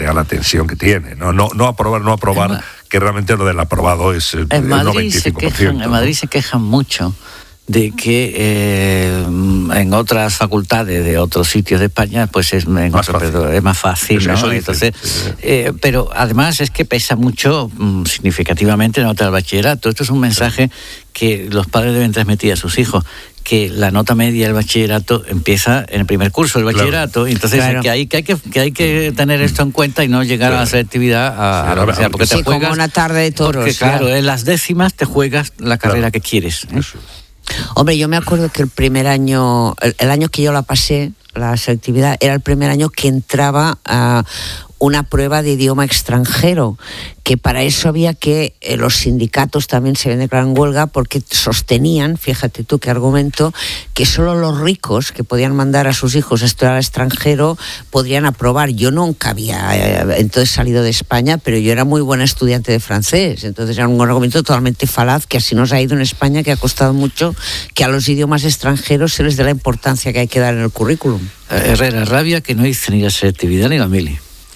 tenga la tensión que tiene. No aprobar, que realmente lo del aprobado es el 95%. En Madrid se quejan mucho de que en otras facultades de otros sitios de España pues es más fácil, ¿no? Entonces, pero además es que pesa mucho significativamente la nota del bachillerato. Esto es un mensaje que los padres deben transmitir a sus hijos, que la nota media del bachillerato empieza en el primer curso del bachillerato, y entonces que hay que tener esto en cuenta y no llegar a la selectividad a la universidad, porque te juegas como una tarde de toros. Porque claro, en las décimas te juegas la carrera que quieres. Hombre, yo me acuerdo que el primer año, el año que yo la pasé, la selectividad, era el primer año que entraba a una prueba de idioma extranjero, que para eso había que los sindicatos también se habían declarado en huelga, porque sostenían, fíjate tú qué argumento, que solo los ricos que podían mandar a sus hijos a estudiar al extranjero podrían aprobar. Yo nunca había entonces salido de España, pero yo era muy buena estudiante de francés, entonces era un argumento totalmente falaz, que así nos ha ido en España, que ha costado mucho que a los idiomas extranjeros se les dé la importancia que hay que dar en el currículum. Herrera, rabia que no hice ni la selectividad ni la mili.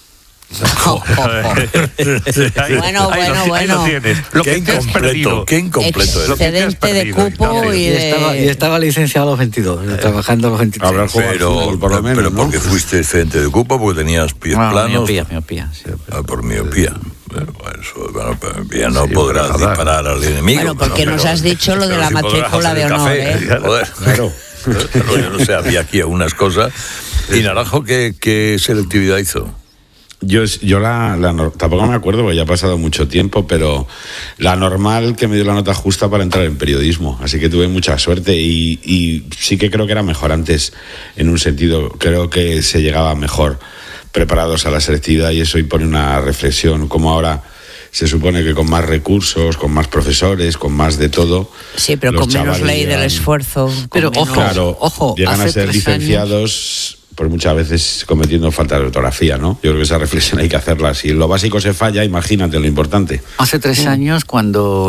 Bueno. Ahí lo tienes. Qué incompleto. Excedente de cupo y estaba licenciado a los 22, trabajando a los 23. Pero porque fuiste excedente de cupo, porque tenías pies planos. Miopía. Sí. Por miopía. Miopía no podrás disparar al enemigo. Bueno, porque nos has dicho lo de la matrícula de honor, Joder, claro. Yo no sé, había aquí algunas cosas. ¿Y Naranjo qué selectividad hizo? Yo tampoco me acuerdo porque ya ha pasado mucho tiempo, pero la normal, que me dio la nota justa para entrar en periodismo, así que tuve mucha suerte y sí que creo que era mejor antes, en un sentido, creo que se llegaba mejor preparados a la selectividad, y eso impone una reflexión, como ahora se supone que con más recursos, con más profesores, con más de todo. Sí, pero con menos ley del esfuerzo. Pero ojo, llegan a ser licenciados por muchas veces cometiendo falta de ortografía, ¿no? Yo creo que esa reflexión hay que hacerla. Si lo básico se falla, imagínate lo importante. Hace 3 años, cuando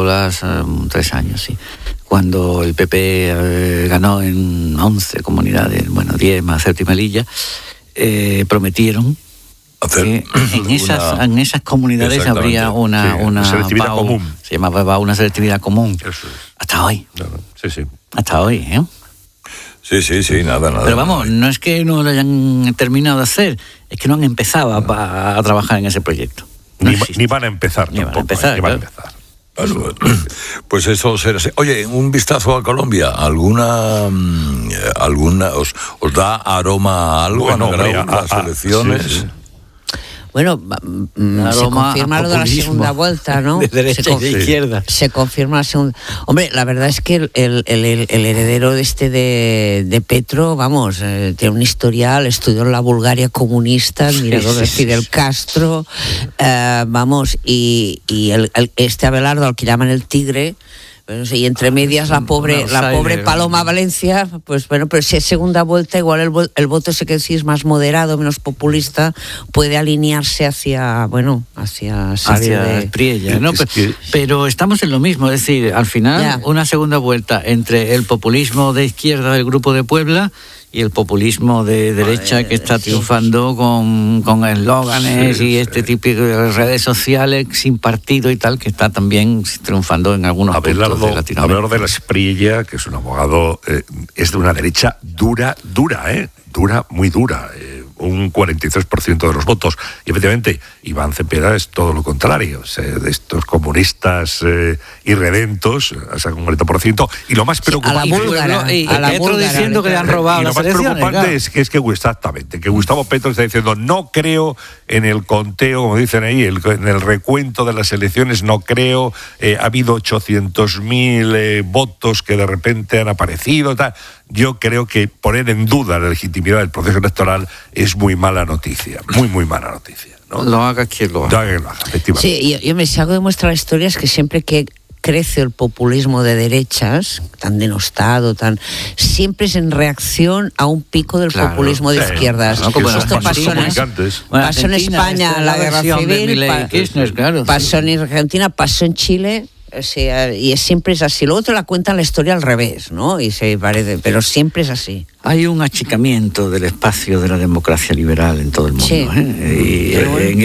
cuando el PP ganó en 11 comunidades, 10 más Ceuta y Melilla, prometieron que en esas comunidades habría una selectividad común. Se llamaba una selectividad común. Eso es. Hasta hoy. Sí. Hasta hoy, ¿eh? Sí, nada. Pero vamos, no es que no lo hayan terminado de hacer, es que no han empezado a trabajar en ese proyecto. Ni van a empezar tampoco. Pues eso será así. Oye, un vistazo a Colombia. ¿Alguna os da aroma a algo? Bueno, las elecciones. Sí. Bueno, se confirma lo de la segunda vuelta, ¿no? De derecha y de izquierda. Se confirma la segunda. Hombre, la verdad es que el heredero de Petro, tiene un historial, estudió en la Bulgaria comunista, admirador de Fidel Castro, y este Abelardo, al que llaman el Tigre. Y entre medias la pobre Paloma Valencia, pues bueno, pero si es segunda vuelta, igual el voto ese que decís más moderado, menos populista, puede alinearse hacia Priella, ¿no? Pero estamos en lo mismo, es decir, al final una segunda vuelta entre el populismo de izquierda del Grupo de Puebla y el populismo de derecha que está triunfando con eslóganes y este típico de redes sociales sin partido y tal, que está también triunfando en algunos puntos de Latinoamérica. Abelardo de la Espriella, que es un abogado, es de una derecha dura, muy dura, un 43% de los votos. Y efectivamente, Iván Cepeda es todo lo contrario, de estos comunistas irredentos, o sea, un 40%. Y lo más preocupante... Petro diciendo que le han robado las elecciones. Lo más preocupante es que Gustavo Petro está diciendo, no creo en el conteo, como dicen ahí, en el recuento de las elecciones, no creo, ha habido 800.000 votos que de repente han aparecido, tal. Yo creo que poner en duda la legitimidad del proceso electoral es muy mala noticia, muy mala noticia, ¿no? Lo haga quien lo haga. Efectivamente. Sí, si algo demuestra la historia es que siempre que crece el populismo de derechas, tan denostado, siempre es en reacción a un pico del populismo de izquierdas. Esto pasó en España, la guerra civil, pasó en Argentina, pasó en Chile. Y siempre es así. Luego te la cuentan la historia al revés, ¿no? Y se parece, pero siempre es así. Hay un achicamiento del espacio de la democracia liberal en todo el mundo. Sí.